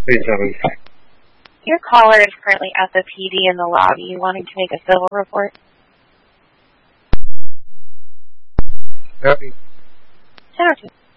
Your caller is currently at the PD in the lobby wanting to make a civil report. Howdy. 1002.